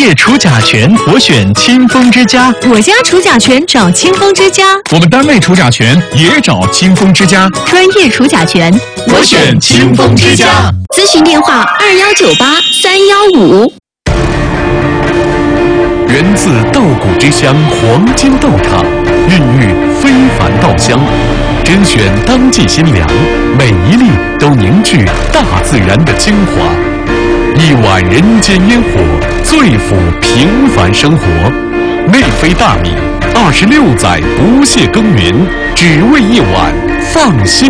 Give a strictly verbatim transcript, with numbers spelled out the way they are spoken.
业除甲醛，我选清风之家。 我家除甲醛找清风之家。 我们单位除甲醛也找清风之家。 专业除甲醛， 我选清风之家。 咨询电话：二幺九八三幺五。 源自稻谷之乡黄金豆厂，孕育非凡稻香，甄选当季新粮，每一粒都凝聚大自然的精华。一碗人间烟火，最抚平凡生活。内飞大米，二十六载不懈耕耘，只为一碗放心。